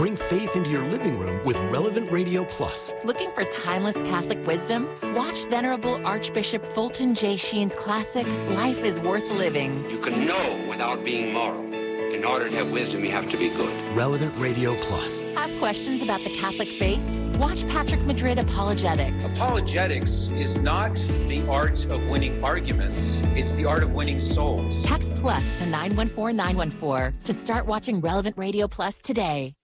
Bring faith into your living room with Relevant Radio Plus. Looking for timeless Catholic wisdom? Watch Venerable Archbishop Fulton J. Sheen's classic, Life is Worth Living. You can know without being moral. In order to have wisdom, you have to be good. Relevant Radio Plus. Have questions about the Catholic faith? Watch Patrick Madrid Apologetics. Apologetics is not the art of winning arguments. It's the art of winning souls. Text plus to 914-914 to start watching Relevant Radio Plus today.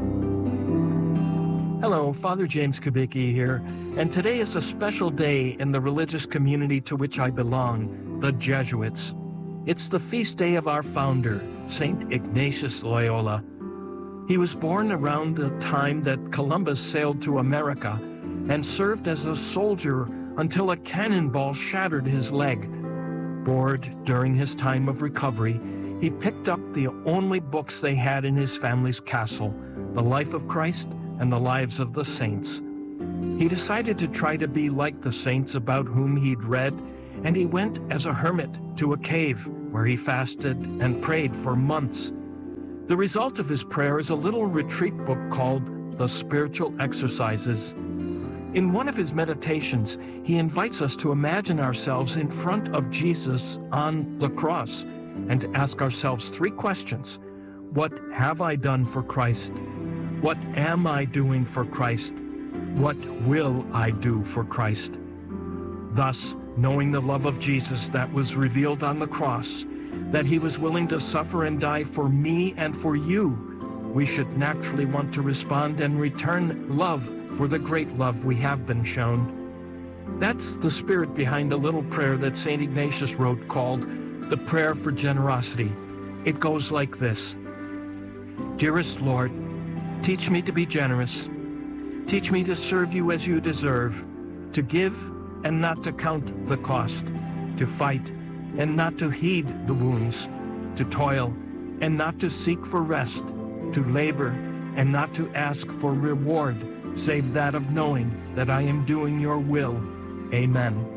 Hello, Father James Kubicki here, and today is a special day in the religious community to which I belong, the Jesuits. It's the feast day of our founder, St. Ignatius Loyola. He was born around the time that Columbus sailed to America and served as a soldier until a cannonball shattered his leg. Bored during his time of recovery, he picked up the only books they had in his family's castle, The Life of Christ and the Lives of the Saints. He decided to try to be like the saints about whom he'd read, and he went as a hermit to a cave where he fasted and prayed for months. The result of his prayer is a little retreat book called The Spiritual Exercises. In one of his meditations, he invites us to imagine ourselves in front of Jesus on the cross and to ask ourselves 3 questions. What have I done for Christ? What am I doing for Christ? What will I do for Christ? Thus, knowing the love of Jesus that was revealed on the cross, that he was willing to suffer and die for me and for you, we should naturally want to respond and return love for the great love we have been shown. That's the spirit behind a little prayer that St. Ignatius wrote called the Prayer for Generosity. It goes like this. Dearest Lord, teach me to be generous. Teach me to serve you as you deserve, to give and not to count the cost, to fight and not to heed the wounds, to toil and not to seek for rest, to labor and not to ask for reward, save that of knowing that I am doing your will. Amen.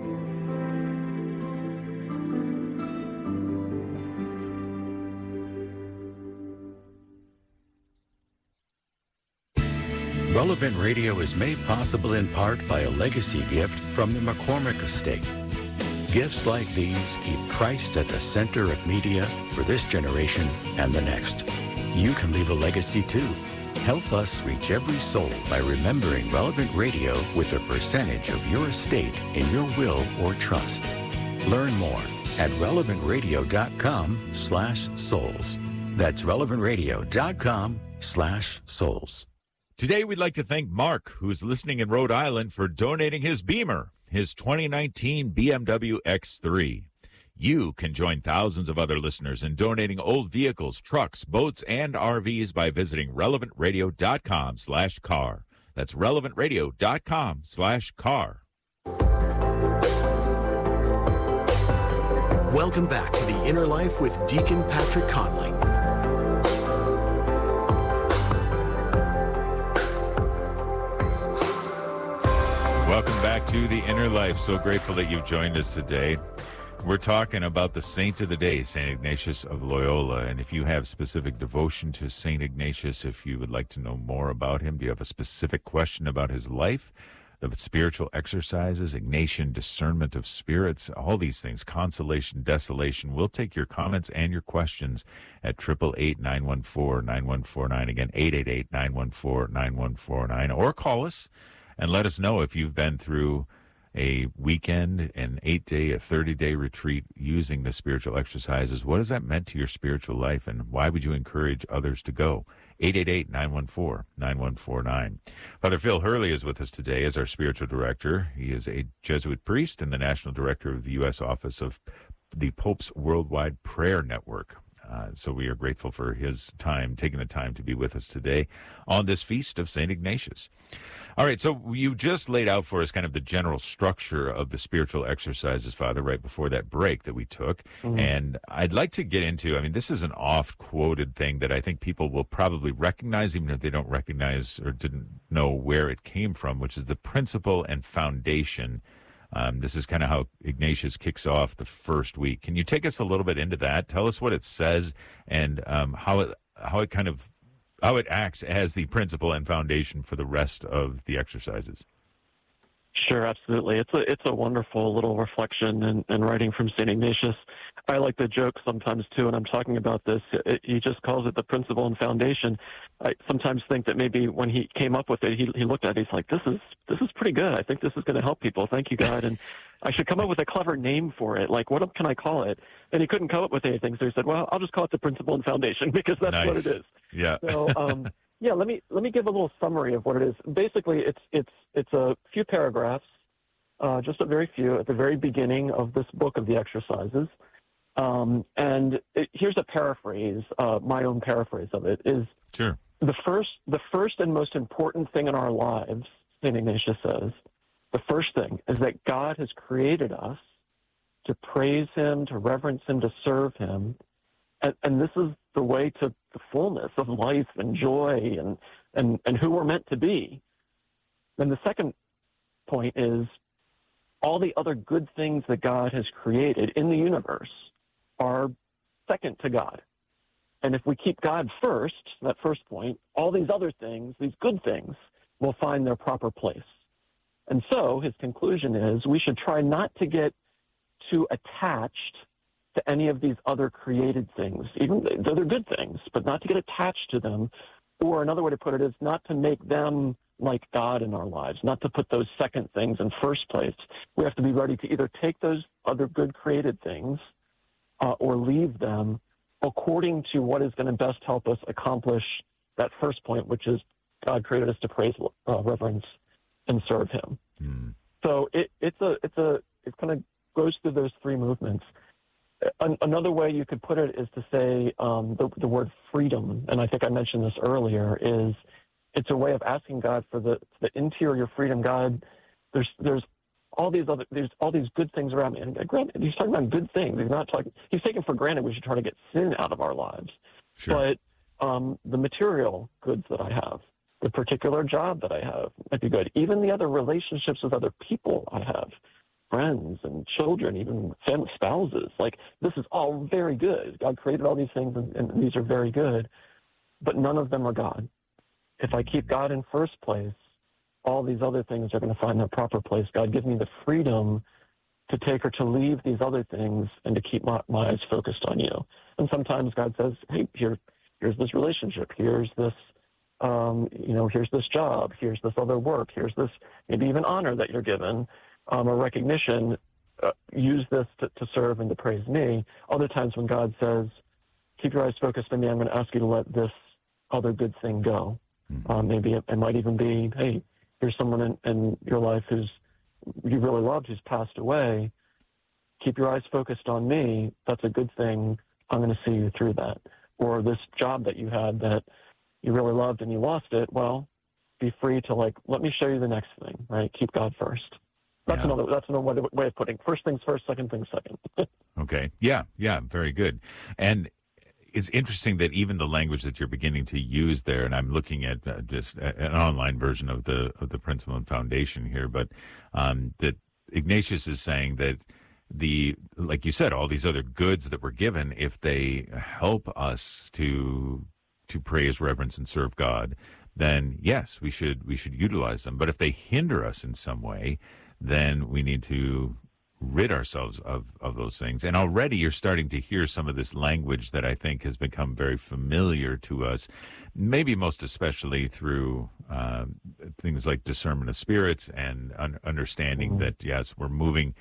Relevant Radio is made possible in part by a legacy gift from the McCormick Estate. Gifts like these keep Christ at the center of media for this generation and the next. You can leave a legacy too. Help us reach every soul by remembering Relevant Radio with a percentage of your estate in your will or trust. Learn more at relevantradio.com/souls. That's relevantradio.com/souls. Today, we'd like to thank Mark, who's listening in Rhode Island, for donating his Beamer, his 2019 BMW X3. You can join thousands of other listeners in donating old vehicles, trucks, boats, and RVs by visiting relevantradio.com/car. That's relevantradio.com/car. Welcome back to The Inner Life with Deacon Patrick Conley. Welcome back to The Inner Life. So grateful that you've joined us today. We're talking about the saint of the day, St. Ignatius of Loyola. And if you have specific devotion to St. Ignatius, if you would like to know more about him, do you have a specific question about his life, the spiritual exercises, Ignatian discernment of spirits, all these things, consolation, desolation, we'll take your comments and your questions at 888-914-9149. Again, 888-914-9149. Or call us and let us know if you've been through a weekend, an 8-day, a 30-day retreat using the spiritual exercises. What has that meant to your spiritual life, and why would you encourage others to go? 888-914-9149. Father Phil Hurley is with us today as our spiritual director. He is a Jesuit priest and the national director of the U.S. Office of the Pope's Worldwide Prayer Network. So we are grateful for his time, taking the time to be with us today on this feast of St. Ignatius. All right, so you just laid out for us kind of the general structure of the spiritual exercises, Father, right before that break that we took. Mm-hmm. And I'd like to get into, I mean, this is an oft-quoted thing that I think people will probably recognize, even if they don't recognize or didn't know where it came from, which is the principle and foundation. This is kind of how Ignatius kicks off the first week. Can you take us a little bit into that? Tell us what it says and how it kind of how it acts as the principle and foundation for the rest of the exercises. Sure, absolutely. It's a wonderful little reflection and writing from St. Ignatius. I like to joke sometimes too, and I'm talking about this. He just calls it the principle and foundation. I sometimes think that maybe when he came up with it, he looked at it, he's like, this is pretty good. I think this is going to help people. Thank you, God. And I should come up with a clever name for it. Like, what can I call it? And he couldn't come up with anything, so he said, well, I'll just call it the principle and foundation because that's nice. what it is. Yeah. So, yeah, let me give a little summary of what it is. Basically, it's a few paragraphs, just a very few at the very beginning of this book of the exercises. Here's a paraphrase, my own paraphrase of it is sure. The first and most important thing in our lives, St. Ignatius says, the first thing is that God has created us to praise him, to reverence him, to serve him. And this is the way to the fullness of life and joy and who we're meant to be. Then the second point is all the other good things that God has created in the universe are second to God. And if we keep God first, that first point, all these other things, these good things, will find their proper place. And so his conclusion is we should try not to get too attached to any of these other created things, even though they're good things, but not to get attached to them. Or another way to put it is not to make them like God in our lives, not to put those second things in first place. We have to be ready to either take those other good created things or leave them according to what is going to best help us accomplish that first point, which is God created us to praise, reverence, and serve him. Mm. So it kind of goes through those three movements. Another way you could put it is to say the word freedom, and I think I mentioned this earlier, is it's a way of asking God for the interior freedom. God, there's all these good things around me, and granted, he's talking about good things. He's taking for granted we should try to get sin out of our lives. Sure. But the material goods that I have, the particular job that I have might be good. Even the other relationships with other people I have, friends and children, even family, spouses. Like, this is all very good. God created all these things, and these are very good, but none of them are God. If I keep God in first place, all these other things are going to find their proper place. God, give me the freedom to take or to leave these other things and to keep my eyes focused on you. And sometimes God says, hey, here's this relationship. Here's this, here's this job. Here's this other work. Here's this maybe even honor that you're given. A recognition, use this to serve and to praise me. Other times when God says, keep your eyes focused on me, I'm going to ask you to let this other good thing go. Maybe it might even be, hey, here's someone in your life you really loved who's passed away. Keep your eyes focused on me. That's a good thing. I'm going to see you through that. Or this job that you had that you really loved and you lost it, well, be free to let me show you the next thing, right? Keep God first. That's another way of putting first things first, second things second. Okay. Yeah, very good. And it's interesting that even the language that you're beginning to use there, and I'm looking at just an online version of the Principle and Foundation here, but that Ignatius is saying that like you said, all these other goods that we're given, if they help us to praise, reverence, and serve God, then yes, we should utilize them. But if they hinder us in some way, then we need to rid ourselves of those things. And already you're starting to hear some of this language that I think has become very familiar to us, maybe most especially through things like discernment of spirits and understanding that, yes, we're moving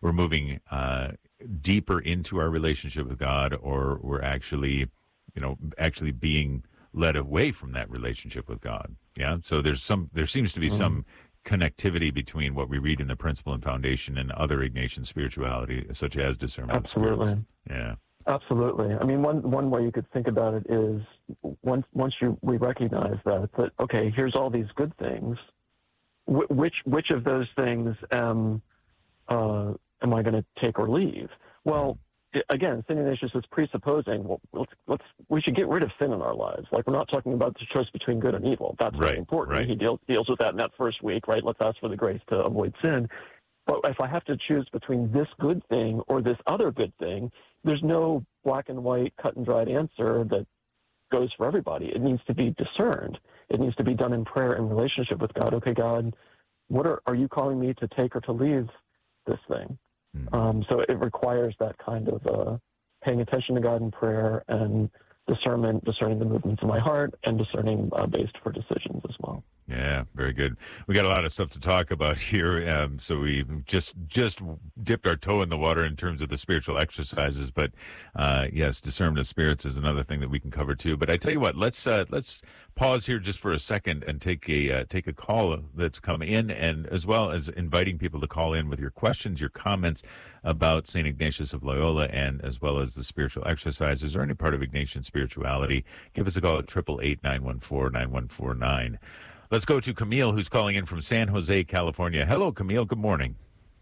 deeper into our relationship with God, or we're actually being led away from that relationship with God. Yeah. So there seems to be some connectivity between what we read in the Principle and Foundation and other Ignatian spirituality, such as discernment. Absolutely. Of spirits. Yeah. Absolutely. I mean, one way you could think about it is once we recognize that okay, here's all these good things. Which of those things am I going to take or leave? Well, again, St. Ignatius is presupposing, we should get rid of sin in our lives. Like, we're not talking about the choice between good and evil. That's very important. Right. He deals with that in that first week, right? Let's ask for the grace to avoid sin. But if I have to choose between this good thing or this other good thing, there's no black and white, cut and dried answer that goes for everybody. It needs to be discerned. It needs to be done in prayer and relationship with God. Okay, God, what are you calling me to take or to leave this thing? So it requires that kind of paying attention to God in prayer and discernment, discerning the movements of my heart, and discerning based for decisions as well. Yeah, very good. We got a lot of stuff to talk about here, so we just dipped our toe in the water in terms of the spiritual exercises. But yes, discernment of spirits is another thing that we can cover too. But I tell you what, let's pause here just for a second and take a call that's come in, and as well as inviting people to call in with your questions, your comments about St. Ignatius of Loyola, and as well as the spiritual exercises or any part of Ignatian spirituality. Give us a call at 888-914-9149. Let's go to Camille, who's calling in from San Jose, California. Hello, Camille. Good morning.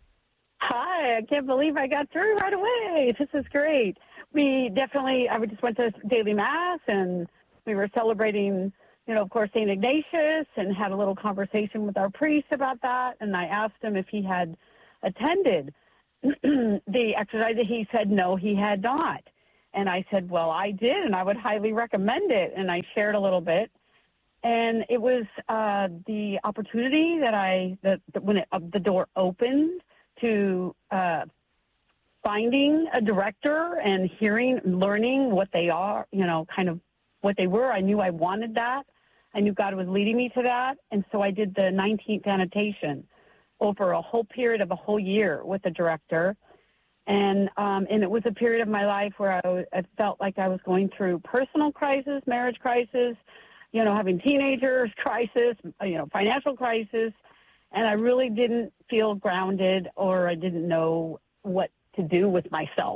Hi. I can't believe I got through right away. This is great. I just went to daily Mass, and we were celebrating, of course, St. Ignatius, and had a little conversation with our priest about that. And I asked him if he had attended the exercise. He said, no, he had not. And I said, well, I did, and I would highly recommend it. And I shared a little bit. And it was the opportunity that when the door opened to finding a director and learning what they are, kind of what they were. I knew I wanted that. I knew God was leading me to that. And so I did the 19th annotation over a whole period of a whole year with the director. And it was a period of my life where I felt like I was going through personal crisis, marriage crisis, having teenagers crisis, financial crisis. And I really didn't feel grounded, or I didn't know what to do with myself,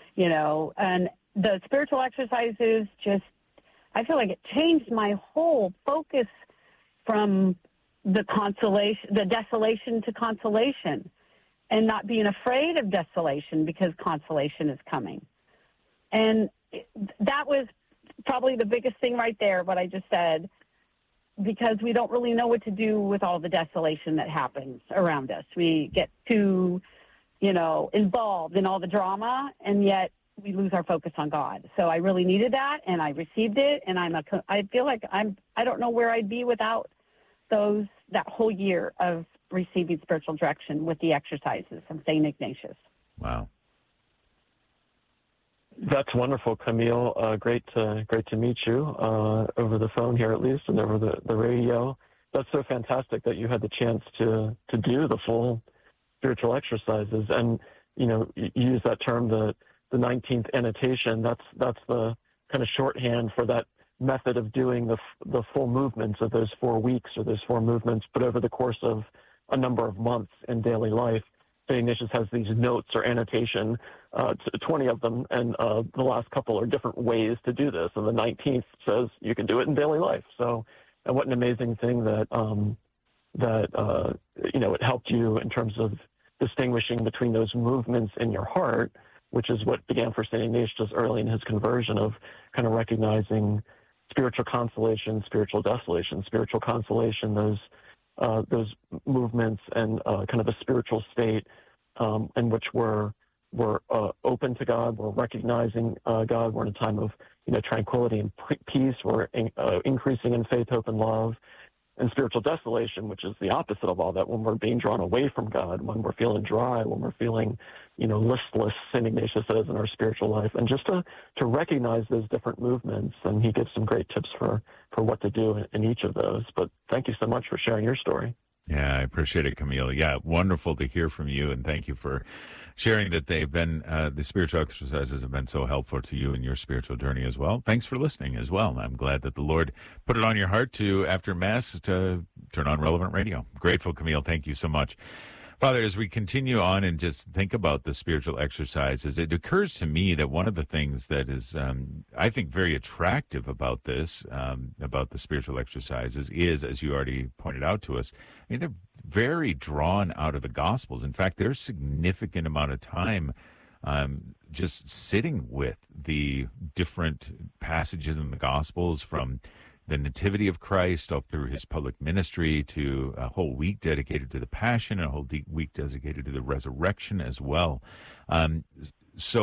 and the spiritual exercises I feel like it changed my whole focus from the desolation to consolation, and not being afraid of desolation because consolation is coming. And that was probably the biggest thing right there, what I just said, because we don't really know what to do with all the desolation that happens around us. We get too, involved in all the drama, and yet we lose our focus on God. So I really needed that, and I received it, and I feel like I don't know where I'd be without that whole year of receiving spiritual direction with the exercises of St. Ignatius. Wow. That's wonderful, Camille. Great to meet you over the phone here, at least, and over the radio. That's so fantastic that you had the chance to do the full spiritual exercises. And you use that term, the 19th annotation. That's the kind of shorthand for that method of doing the full movements of those 4 weeks, or those 4 movements, but over the course of a number of months in daily life. St. Ignatius has these notes or annotation, 20 of them, and the last couple are different ways to do this. And the 19th says you can do it in daily life. So, and what an amazing thing that it helped you in terms of distinguishing between those movements in your heart, which is what began for St. Ignatius early in his conversion, of kind of recognizing spiritual consolation, spiritual desolation. Spiritual consolation, those movements and kind of a spiritual state in which we're open to God, we're recognizing God, we're in a time of tranquility and peace, we're increasing in faith, hope, and love. And spiritual desolation, which is the opposite of all that, when we're being drawn away from God, when we're feeling dry, when we're feeling listless, St. Ignatius says, in our spiritual life. And just to recognize those different movements, and he gives some great tips for what to do in each of those. But thank you so much for sharing your story. Yeah, I appreciate it, Camille. Yeah, wonderful to hear from you, and thank you for sharing that they've been, the spiritual exercises have been so helpful to you in your spiritual journey as well. Thanks for listening as well. I'm glad that the Lord put it on your heart to, after Mass, to turn on Relevant Radio. Grateful, Camille. Thank you so much. Father, as we continue on and just think about the spiritual exercises, it occurs to me that one of the things that is, I think, very attractive about this, about the spiritual exercises is, as you already pointed out to us, I mean, they're very drawn out of the Gospels. In fact, there's a significant amount of time just sitting with the different passages in the Gospels, from the nativity of Christ up through his public ministry, to a whole week dedicated to the Passion, and a whole week dedicated to the resurrection as well. So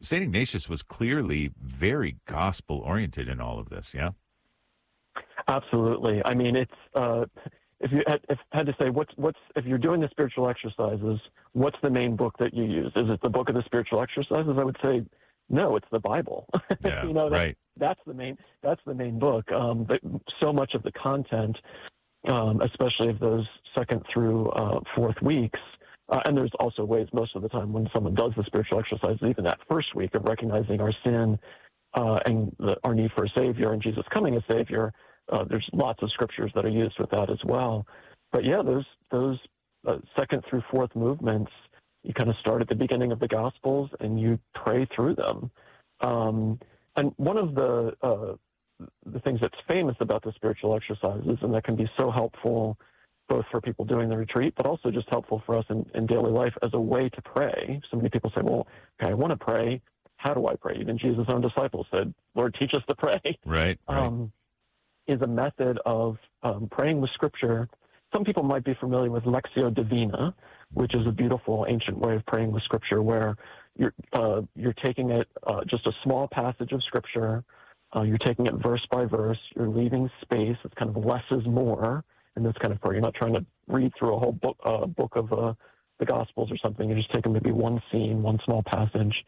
St. Ignatius was clearly very gospel-oriented in all of this, yeah? Absolutely. I mean, it's if you had to say if you're doing the spiritual exercises, what's the main book that you use? Is it the book of the spiritual exercises? I would say no, it's the Bible. Yeah, right. That's the main book. So much of the content, especially of those second through fourth weeks, and there's also ways most of the time when someone does the spiritual exercises, even that first week of recognizing our sin and our need for a Savior and Jesus coming as Savior. There's lots of scriptures that are used with that as well. But yeah, those second through fourth movements, you kind of start at the beginning of the Gospels and you pray through them. And one of the things that's famous about the spiritual exercises, and that can be so helpful both for people doing the retreat, but also just helpful for us in daily life as a way to pray. So many people say, well, okay, I want to pray. How do I pray? Even Jesus' own disciples said, Lord, teach us to pray. Right. Is a method of praying with Scripture. Some people might be familiar with Lectio Divina, which is a beautiful ancient way of praying with Scripture, where you're taking it just a small passage of Scripture, you're taking it verse by verse, you're leaving space. It's kind of less is more in this kind of prayer. You're not trying to read through a whole book of the Gospels or something. You're just taking maybe one scene, one small passage.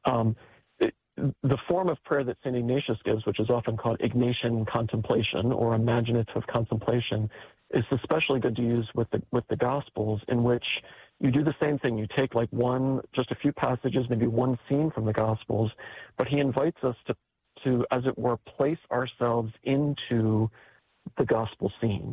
The form of prayer that St. Ignatius gives, which is often called Ignatian contemplation or imaginative contemplation, is especially good to use with the Gospels, in which you do the same thing. You take like just a few passages, maybe one scene from the Gospels, but he invites us to, as it were, place ourselves into the Gospel scene.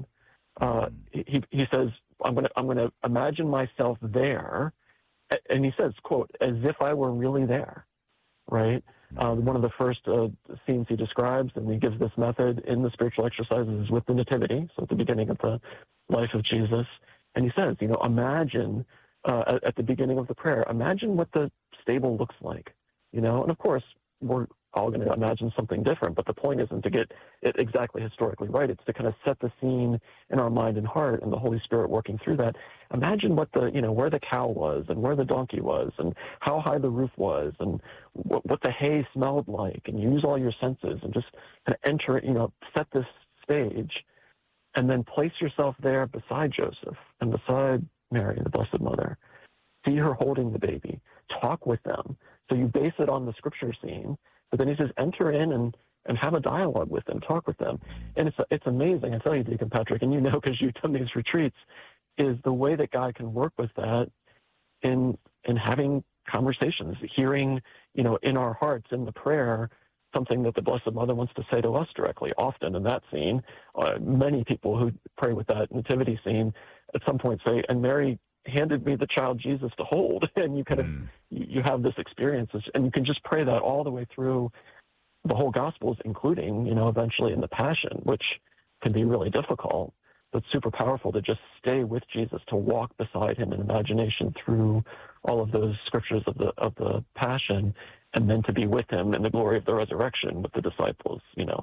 He says, I'm going to imagine myself there, and he says, quote, as if I were really there, right? One of the first scenes he describes, and he gives this method in the spiritual exercises, is with the Nativity, so at the beginning of the life of Jesus. And he says, imagine at the beginning of the prayer, imagine what the stable looks like, and of course, we're all going to imagine something different, but the point isn't to get it exactly historically right. It's to kind of set the scene in our mind and heart, and the Holy Spirit working through that. Imagine what where the cow was, and where the donkey was, and how high the roof was, and what the hay smelled like, and use all your senses and just kind of enter, set this stage, and then place yourself there beside Joseph and beside Mary, the Blessed Mother. See her holding the baby. Talk with them. So you base it on the scripture scene, but then he says, enter in and have a dialogue with them, talk with them. And it's amazing. I tell you, Deacon Patrick, and because you've done these retreats, is the way that God can work with that in having conversations, hearing, in our hearts, in the prayer, something that the Blessed Mother wants to say to us directly. Often in that scene, many people who pray with that nativity scene at some point say, and Mary handed me the child Jesus to hold. And you kind of, you have this experience, and you can just pray that all the way through the whole Gospels, including, eventually in the Passion, which can be really difficult, but super powerful to just stay with Jesus, to walk beside him in imagination through all of those scriptures of the Passion, and then to be with him in the glory of the resurrection with the disciples.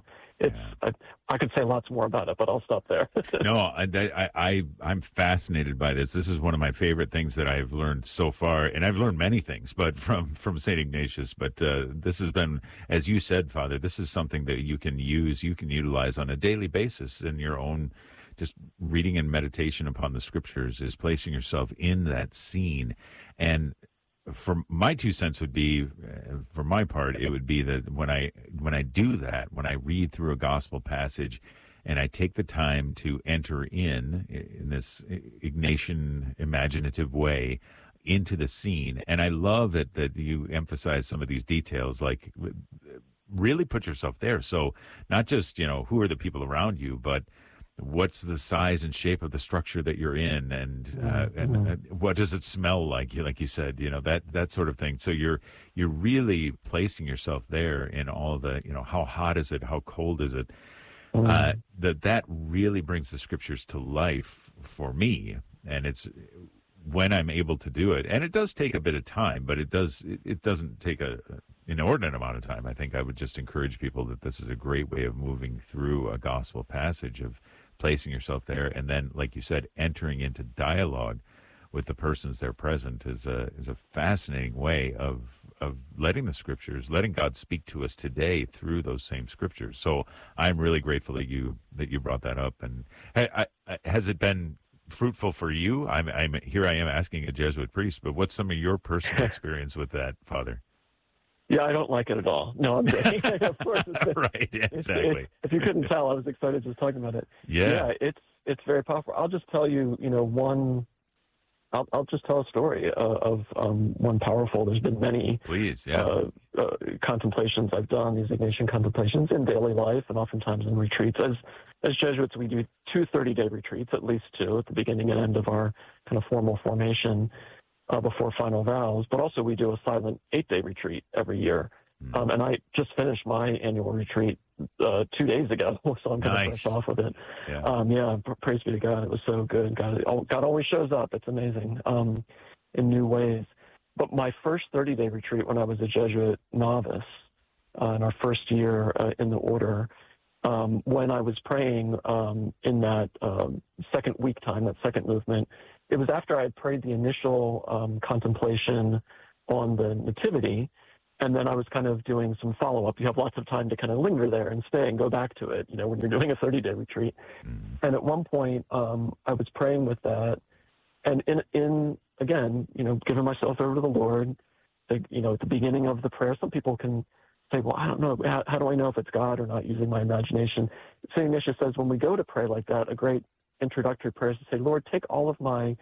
I could say lots more about it, but I'll stop there. No, I'm fascinated by this. This is one of my favorite things that I've learned so far, and I've learned many things, but from St. Ignatius. But this has been, as you said, Father, this is something that you can utilize on a daily basis in your own. Just reading and meditation upon the scriptures is placing yourself in that scene. And for my 2 cents would be, for my part, it would be that when I do that, when I read through a gospel passage and I take the time to enter in this Ignatian imaginative way into the scene, and I love that you emphasize some of these details, like really put yourself there. So not just, who are the people around you, but what's the size and shape of the structure that you're in, and what does it smell like you said, that sort of thing. So you're really placing yourself there in all the, how hot is it, how cold is it, that really brings the scriptures to life for me. And it's when I'm able to do it, and it does take a bit of time, but it doesn't take an inordinate amount of time. I think I would just encourage people that this is a great way of moving through a gospel passage, of placing yourself there, and then, like you said, entering into dialogue with the persons there present is a fascinating way of letting the scriptures, letting God speak to us today through those same scriptures. So I'm really grateful that you brought that up. And has it been fruitful for you? I'm here. I am asking a Jesuit priest, but what's some of your personal experience with that, Father? Yeah, I don't like it at all. No, I'm joking. Of course, right. Yeah, exactly. If you couldn't tell, I was excited just talking about it. Yeah, it's very powerful. I'll just tell you, I'll just tell a story of one powerful. There's been many. Please, yeah. Contemplations I've done, these Ignatian contemplations in daily life and oftentimes in retreats. As Jesuits, we do 2 30-day retreats, at least 2, at the beginning and end of our kind of formal formation before final vows. But also we do a silent 8-day retreat every year. And I just finished my annual retreat 2 days ago, so I'm kind of fresh off of it. Yeah. Praise be to God. It was so good. God always shows up. It's amazing in new ways. But my first 30-day retreat when I was a Jesuit novice in our first year in the order, when I was praying in that second week time, that second movement, it was after I had prayed the initial contemplation on the Nativity, and then I was kind of doing some follow-up. You have lots of time to kind of linger there and stay and go back to it, when you're doing a 30-day retreat. And at one point, I was praying with that, and in again, giving myself over to the Lord, at the beginning of the prayer, some people can say, well, I don't know, how do I know if it's God or not, using my imagination? St. Ignatius says when we go to pray like that, a great introductory prayer is to say, Lord, take all my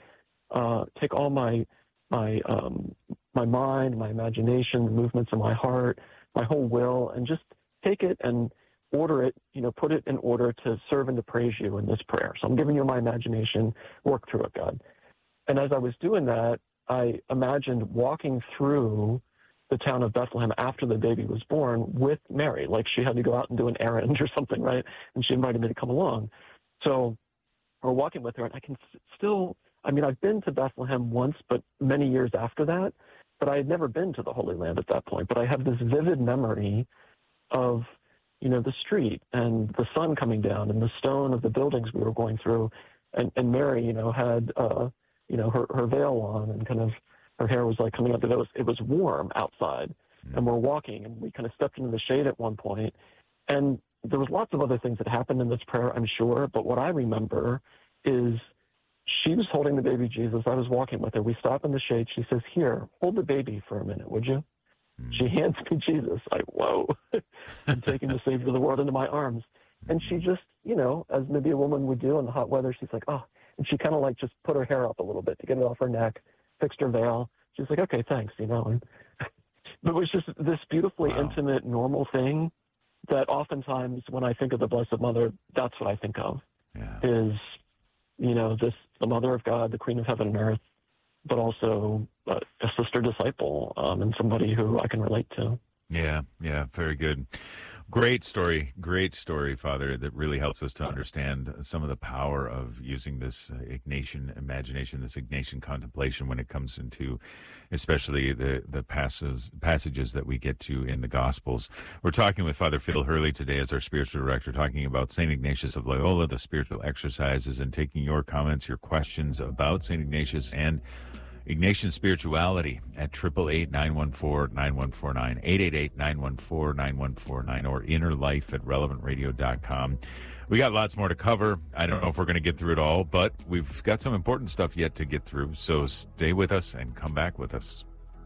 mind, my imagination, the movements of my heart, my whole will, and just take it and order it, put it in order to serve and to praise you in this prayer. So I'm giving you my imagination, work through it, God. And as I was doing that, I imagined walking through the town of Bethlehem after the baby was born with Mary, like she had to go out and do an errand or something, right? And she invited me to come along. So we're walking with her, and I can still, I've been to Bethlehem once, but many years after that, but I had never been to the Holy Land at that point. But I have this vivid memory of, the street and the sun coming down and the stone of the buildings we were going through. And Mary, had, her veil on, and kind of her hair was like coming up. It was warm outside, and we're walking, and we kind of stepped into the shade at one point. And there was lots of other things that happened in this prayer, I'm sure. But what I remember is she was holding the baby Jesus. I was walking with her. We stop in the shade. She says, here, hold the baby for a minute, would you? She hands me Jesus. Whoa. I'm taking the Savior of the world into my arms. And she just, as maybe a woman would do in the hot weather, she's like, oh. And she kind of like just put her hair up a little bit to get it off her neck, fixed her veil. She's like, okay, thanks, And but it was just this beautifully intimate, normal thing that oftentimes when I think of the Blessed Mother, that's what I think of. Is, the Mother of God, the Queen of Heaven and Earth, but also a sister disciple and somebody who I can relate to. Yeah, very good. Great story, Father, that really helps us to understand some of the power of using this Ignatian imagination, this Ignatian contemplation when it comes into especially the passages that we get to in the Gospels. We're talking with Father Phil Hurley today as our spiritual director, talking about St. Ignatius of Loyola, the spiritual exercises, and taking your comments, your questions about St. Ignatius and Ignatian spirituality at 888-914-9149, 888-914-9149, or innerlife@relevantradio.com. We got lots more to cover. I don't know if we're going to get through it all, but we've got some important stuff yet to get through. So stay with us and come back with us.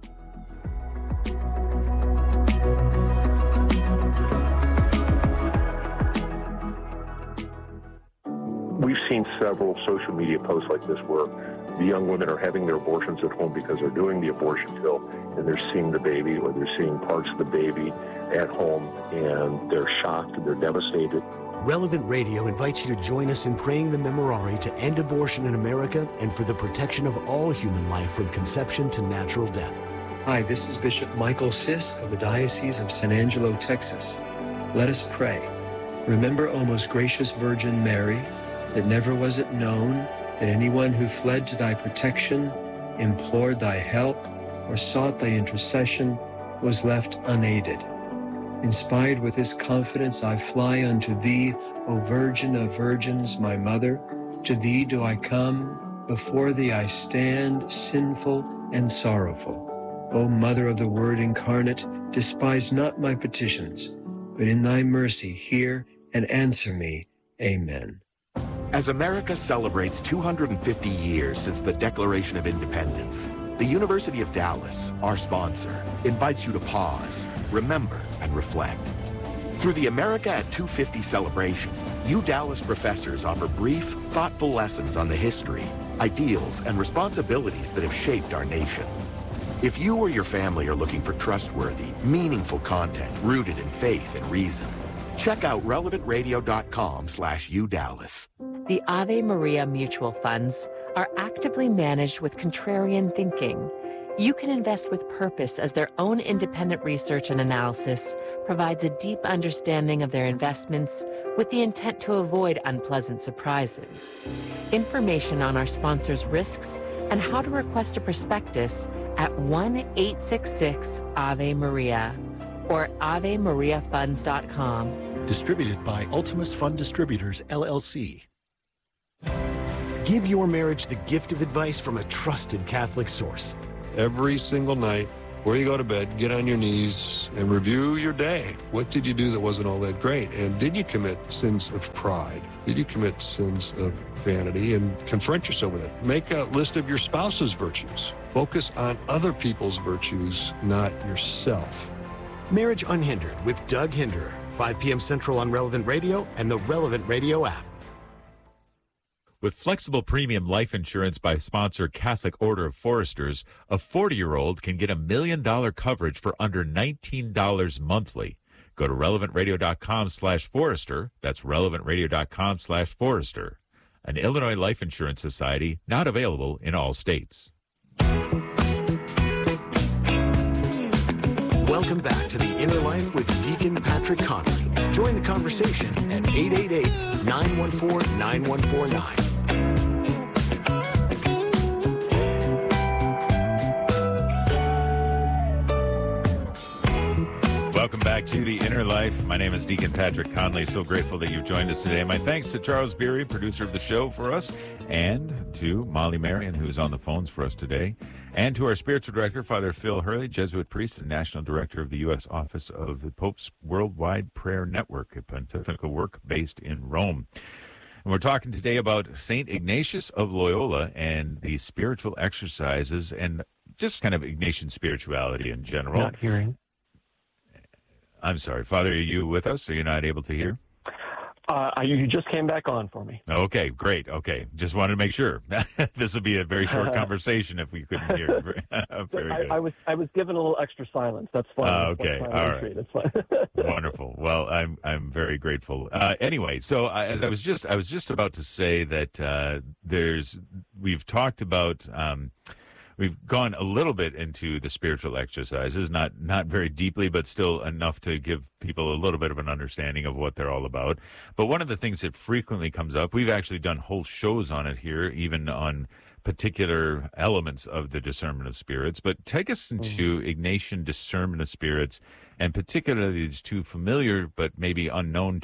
We've seen several social media posts like this where the young women are having their abortions at home because they're doing the abortion pill and they're seeing the baby, or they're seeing parts of the baby at home, and they're shocked and they're devastated. Relevant Radio invites you to join us in praying the Memorare to end abortion in America and for the protection of all human life from conception to natural death. Hi, this is Bishop Michael Sisk of the Diocese of San Angelo, Texas. Let us pray. Remember, O most gracious Virgin Mary, that never was it known that anyone who fled to thy protection, implored thy help, or sought thy intercession was left unaided. Inspired with this confidence, I fly unto thee, O Virgin of Virgins, my Mother. To thee do I come, before thee I stand, sinful and sorrowful. O Mother of the Word incarnate, despise not my petitions, but in thy mercy hear and answer me. Amen. As America celebrates 250 years since the Declaration of Independence, the University of Dallas, our sponsor, invites you to pause, remember, and reflect. Through the America at 250 celebration, Dallas professors offer brief, thoughtful lessons on the history, ideals, and responsibilities that have shaped our nation. If you or your family are looking for trustworthy, meaningful content rooted in faith and reason, check out relevantradio.com/UDallas. The Ave Maria mutual funds are actively managed with contrarian thinking. You can invest with purpose as their own independent research and analysis provides a deep understanding of their investments with the intent to avoid unpleasant surprises. Information on our sponsors' risks and how to request a prospectus at 1-866-AVE-MARIA or AveMariaFunds.com. Distributed by Ultimus Fund Distributors, LLC. Give your marriage the gift of advice from a trusted Catholic source. Every single night, before you go to bed, get on your knees and review your day. What did you do that wasn't all that great? And did you commit sins of pride? Did you commit sins of vanity? And confront yourself with it. Make a list of your spouse's virtues. Focus on other people's virtues, not yourself. Marriage Unhindered with Doug Hinderer, 5 p.m. Central on Relevant Radio and the Relevant Radio app. With flexible premium life insurance by sponsor Catholic Order of Foresters, a 40-year-old can get $1 million coverage for under $19 monthly. Go to relevantradio.com/Forester. That's relevantradio.com/Forester. An Illinois Life Insurance Society, not available in all states. Welcome back to The Inner Life with Deacon Patrick Conley. Join the conversation at 888-914-9149. Welcome back to The Inner Life. My name is Deacon Patrick Conley. So grateful that you've joined us today. My thanks to Charles Beery, producer of the show for us, and to Molly Marion, who's on the phones for us today, and to our spiritual director, Father Phil Hurley, Jesuit priest and national director of the U.S. Office of the Pope's Worldwide Prayer Network, a pontifical work based in Rome. And we're talking today about St. Ignatius of Loyola and the spiritual exercises and just kind of Ignatian spirituality in general. Not hearing. I'm sorry, Father, are you with us? Are you not able to hear? You just came back on for me. Okay, great. Okay, just wanted to make sure. This would be a very short conversation if we couldn't hear. Very good. I was given a little extra silence. That's fine. Okay, all right. That's fine. Wonderful. Well, I'm very grateful. Anyway, so as I was just about to say that we've talked about. We've gone a little bit into the spiritual exercises, not very deeply, but still enough to give people a little bit of an understanding of what they're all about. But one of the things that frequently comes up, we've actually done whole shows on it here, even on particular elements of the discernment of spirits. But take us into Ignatian discernment of spirits, and particularly these two familiar but maybe unknown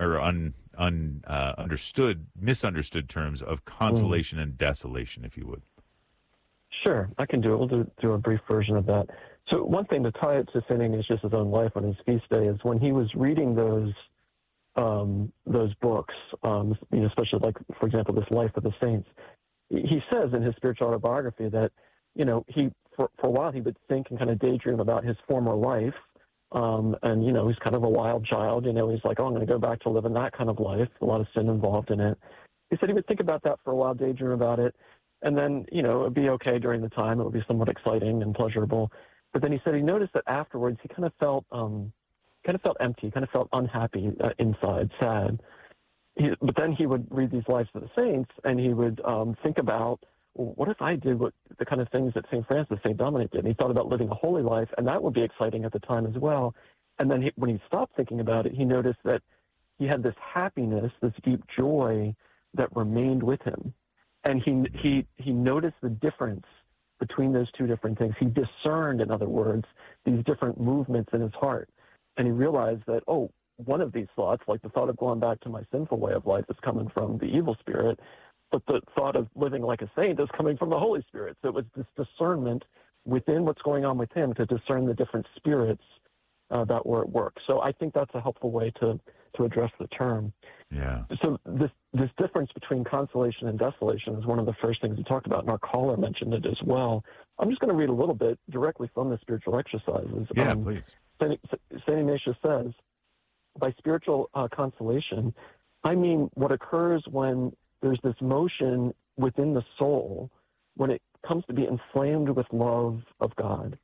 misunderstood terms of consolation and desolation, if you would. Sure, I can do it. We'll do a brief version of that. So one thing to tie it to St. Ignatius' own life on his feast day is when he was reading those books, especially like, for example, this Life of the Saints, he says in his spiritual autobiography that, he for a while he would think and kind of daydream about his former life. And, he's kind of a wild child. He's like, I'm going to go back to living that kind of life, a lot of sin involved in it. He said he would think about that for a while, daydream about it. And then, it would be okay during the time. It would be somewhat exciting and pleasurable. But then he said he noticed that afterwards he kind of felt empty, kind of felt unhappy inside, sad. But then he would read these Lives of the Saints, and he would think about, well, what if I did the kind of things that St. Francis, St. Dominic did? And he thought about living a holy life, and that would be exciting at the time as well. And then when he stopped thinking about it, he noticed that he had this happiness, this deep joy that remained with him. And he noticed the difference between those two different things. He discerned, in other words, these different movements in his heart. And he realized that, one of these thoughts, like the thought of going back to my sinful way of life, is coming from the evil spirit, but the thought of living like a saint is coming from the Holy Spirit. So it was this discernment within what's going on with him to discern the different spirits that were at work. So I think that's a helpful way to address the term. Yeah. So this difference between consolation and desolation is one of the first things we talked about, and our caller mentioned it as well. I'm just going to read a little bit directly from the spiritual exercises. Yeah, please. St. Ignatius says, by spiritual consolation, I mean what occurs when there's this motion within the soul, when it comes to be inflamed with love of God.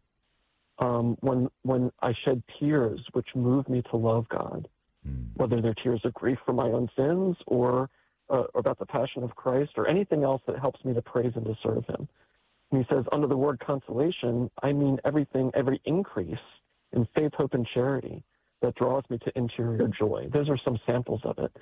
When I shed tears which move me to love God, whether they're tears of grief for my own sins or about the passion of Christ or anything else that helps me to praise and to serve him. And he says, under the word consolation, I mean everything, every increase in faith, hope, and charity that draws me to interior joy. Those are some samples of it.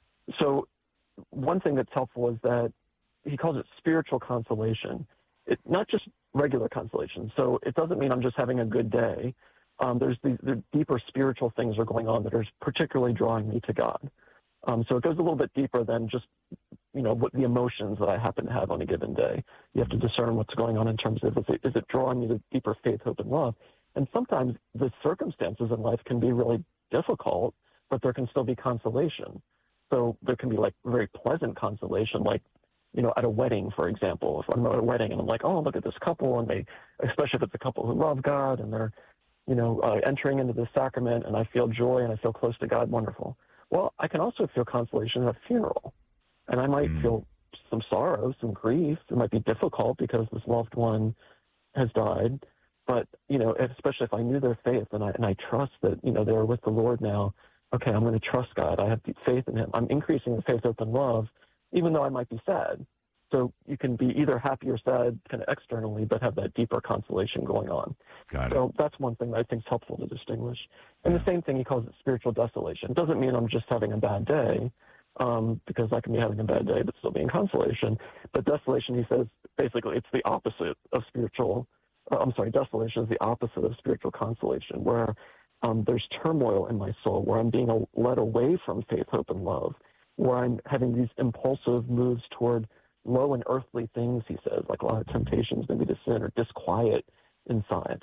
So one thing that's helpful is that he calls it spiritual consolation. It's not just regular consolation. So it doesn't mean I'm just having a good day. There deeper spiritual things are going on that are particularly drawing me to God. So it goes a little bit deeper than just, what the emotions that I happen to have on a given day. You have to discern what's going on in terms of, is it drawing me to deeper faith, hope, and love? And sometimes the circumstances in life can be really difficult, but there can still be consolation. So there can be like very pleasant consolation, like, at a wedding, for example. If I'm at a wedding and I'm like, oh, look at this couple, and they, especially if it's a couple who love God and they're, entering into the sacrament, and I feel joy and I feel close to God, wonderful. Well, I can also feel consolation at a funeral, and I might feel some sorrow, some grief. It might be difficult because this loved one has died, but, especially if I knew their faith and I trust that, they're with the Lord now, okay, I'm going to trust God. I have deep faith in him. I'm increasing the faith, hope, and love, even though I might be sad. So you can be either happy or sad kind of externally, but have that deeper consolation going on. Got it. So that's one thing that I think is helpful to distinguish. And the same thing, he calls it spiritual desolation. It doesn't mean I'm just having a bad day, because I can be having a bad day but still be in consolation. But desolation, he says, basically it's the opposite of desolation is the opposite of spiritual consolation, where there's turmoil in my soul, where I'm being led away from faith, hope, and love, where I'm having these impulsive moves toward low and earthly things, he says, like a lot of temptations, maybe to sin or disquiet inside.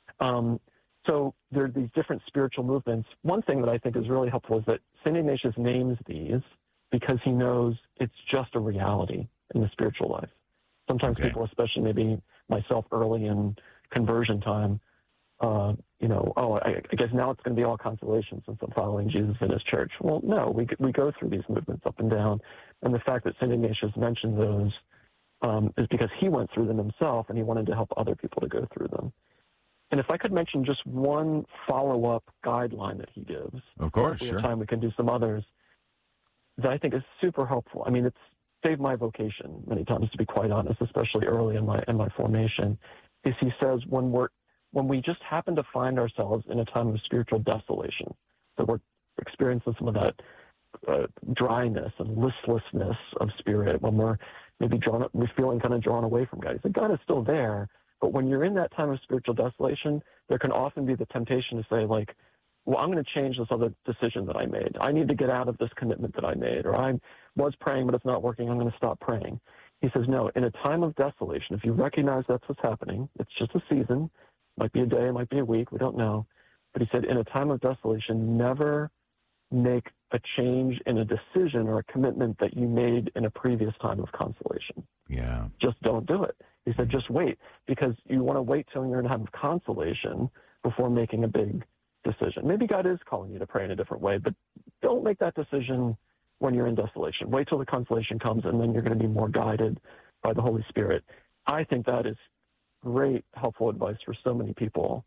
So there are these different spiritual movements. One thing that I think is really helpful is that St. Ignatius names these because he knows it's just a reality in the spiritual life. Sometimes people, especially maybe myself early in conversion time, I guess now it's going to be all consolation since I'm following Jesus in his church. Well, no, we go through these movements up and down. And the fact that St. Ignatius mentioned those is because he went through them himself and he wanted to help other people to go through them. And if I could mention just one follow-up guideline that he gives. Of course, if we sure. have time, we can do some others that I think is super helpful. I mean, it's saved my vocation many times, to be quite honest, especially early in my formation, is he says when we just happen to find ourselves in a time of spiritual desolation, that we're experiencing some of that dryness and listlessness of spirit, when we're maybe we're feeling kind of drawn away from God. He said, God is still there, but when you're in that time of spiritual desolation, there can often be the temptation to say, like, well, I'm going to change this other decision that I made. I need to get out of this commitment that I made, or I was praying, but it's not working. I'm going to stop praying. He says, no, in a time of desolation, if you recognize that's what's happening, it's just a season. Might be a day, might be a week, we don't know. But he said, in a time of desolation, never make a change in a decision or a commitment that you made in a previous time of consolation. Yeah. Just don't do it. He said, just wait, because you want to wait till you're in a time of consolation before making a big decision. Maybe God is calling you to pray in a different way, but don't make that decision when you're in desolation. Wait till the consolation comes, and then you're going to be more guided by the Holy Spirit. I think that is great, helpful advice for so many people.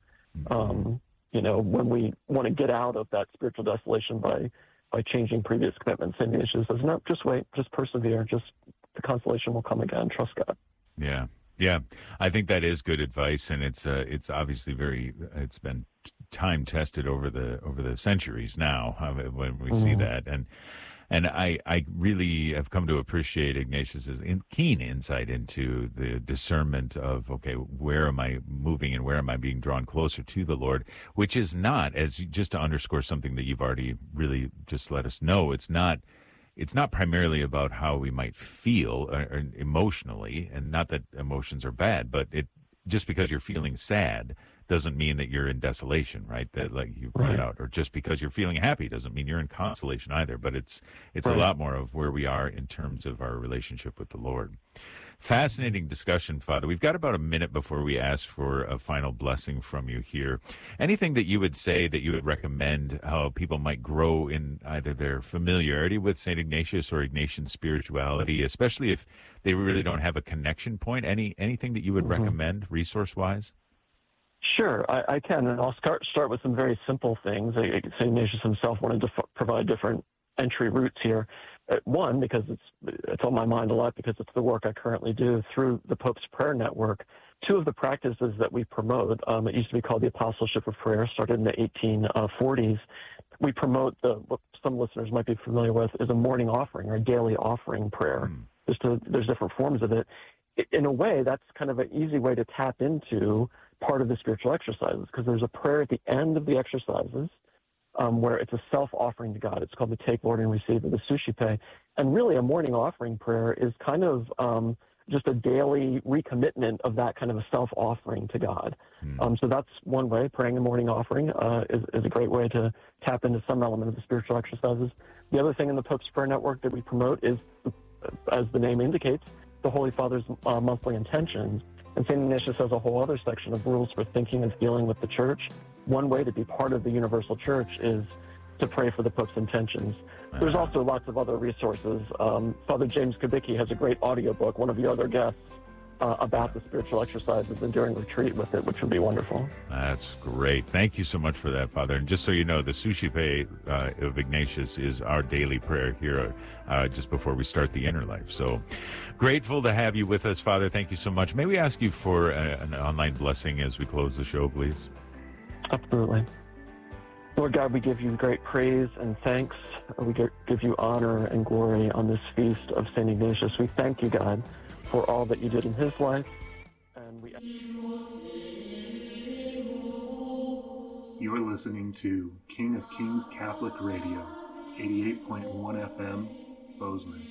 When we want to get out of that spiritual desolation by changing previous commitments, St. Ignatius says, no, just wait, just persevere, just the consolation will come again, trust God. Yeah. Yeah, I think that is good advice, and it's obviously it's been time tested over the centuries now when we see that, and I really have come to appreciate Ignatius's keen insight into the discernment of, okay, where am I moving and where am I being drawn closer to the Lord, which is not, just to underscore something that you've already really just let us know, it's not primarily about how we might feel or emotionally, and not that emotions are bad, but just because you're feeling sad doesn't mean that you're in desolation, right? That like you put it out. Or just because you're feeling happy doesn't mean you're in consolation either. But it's a lot more of where we are in terms of our relationship with the Lord. Fascinating discussion, Father. We've got about a minute before we ask for a final blessing from you here. Anything that you would say that you would recommend how people might grow in either their familiarity with St. Ignatius or Ignatian spirituality, especially if they really don't have a connection point? Anything that you would recommend resource-wise? Sure, I can, and I'll start with some very simple things. St. Ignatius himself wanted to provide different entry routes here. One, because it's on my mind a lot because it's the work I currently do through the Pope's Prayer Network. Two of the practices that we promote, it used to be called the Apostleship of Prayer, started in the 1840s. We promote what some listeners might be familiar with is a morning offering or a daily offering prayer. There's different forms of it. In a way, that's kind of an easy way to tap into part of the spiritual exercises because there's a prayer at the end of the exercises where it's a self-offering to God. It's called the Take, Lord, and Receive, or the Suscipe. And really a morning offering prayer is kind of just a daily recommitment of that kind of a self-offering to God. So that's one way. Praying the morning offering is a great way to tap into some element of the spiritual exercises. The other thing in the Pope's Prayer Network that we promote is, as the name indicates, the Holy Father's monthly intentions. And St. Ignatius has a whole other section of rules for thinking and feeling with the Church. One way to be part of the universal Church is to pray for the Pope's intentions. There's also lots of other resources. Father James Kubicki has a great audiobook, one of your other guests, about the spiritual exercises and during retreat with it, which would be wonderful. That's great. Thank you so much for that, Father. And just so you know, the Suscipe of Ignatius is our daily prayer here just before we start the inner life. So grateful to have you with us, Father. Thank you so much. May we ask you for an online blessing as we close the show, please? Absolutely. Lord God, we give you great praise and thanks. We give you honor and glory on this feast of St. Ignatius. We thank you, God, for all that you did in his life. And You are listening to King of Kings Catholic Radio, 88.1 FM, Bozeman.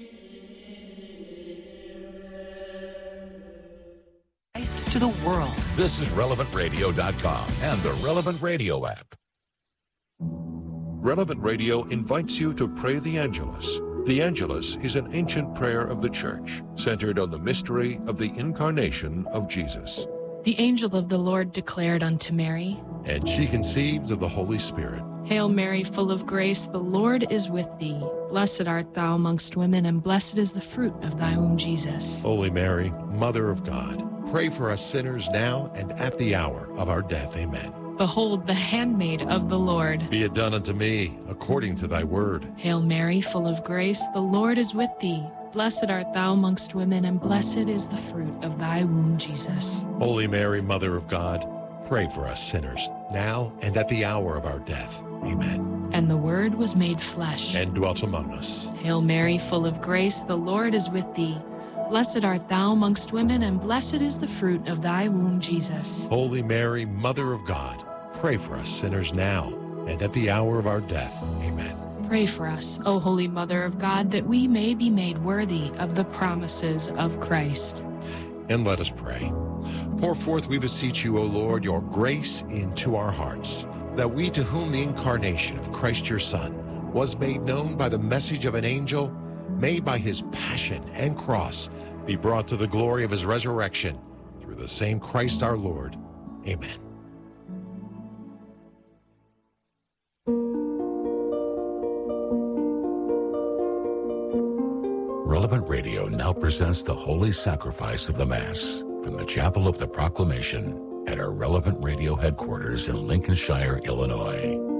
To the world. This is RelevantRadio.com and the Relevant Radio app. Relevant Radio invites you to pray the Angelus. The Angelus is an ancient prayer of the Church, centered on the mystery of the incarnation of Jesus. The angel of the Lord declared unto Mary, And she conceived of the Holy Spirit. Hail Mary, full of grace, the Lord is with thee. Blessed art thou amongst women, and blessed is the fruit of thy womb, Jesus. Holy Mary, Mother of God, pray for us sinners now and at the hour of our death. Amen. Behold, the handmaid of the Lord. Be it done unto me according to thy word. Hail Mary, full of grace, the Lord is with thee. Blessed art thou amongst women, and blessed is the fruit of thy womb, Jesus. Holy Mary, Mother of God, pray for us sinners, now and at the hour of our death. Amen. And the Word was made flesh, and dwelt among us. Hail Mary, full of grace, the Lord is with thee. Blessed art thou amongst women, and blessed is the fruit of thy womb, Jesus. Holy Mary, Mother of God, pray for us sinners now and at the hour of our death. Amen. Pray for us, O Holy Mother of God, that we may be made worthy of the promises of Christ. And let us pray. Pour forth, we beseech you, O Lord, your grace into our hearts, that we, to whom the incarnation of Christ your Son was made known by the message of an angel, may by his passion and cross be brought to the glory of his resurrection, through the same Christ our Lord. Amen. Relevant Radio now presents the Holy Sacrifice of the Mass from the Chapel of the Proclamation at our Relevant Radio headquarters in Lincolnshire, Illinois.